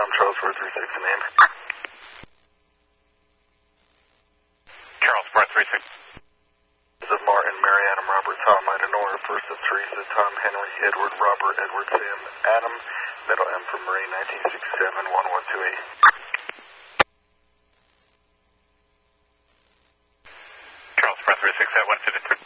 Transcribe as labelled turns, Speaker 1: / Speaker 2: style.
Speaker 1: Charles 436 and name.
Speaker 2: Charles 436.
Speaker 1: This is Martin, Mary, Adam, Robert, Tom, Ida, Nora, first of Teresa, Tom, Henry, Edward, Robert, Edward, Sam, Adam, middle M for Marie, 1967-1128.
Speaker 2: Charles 436 at 153.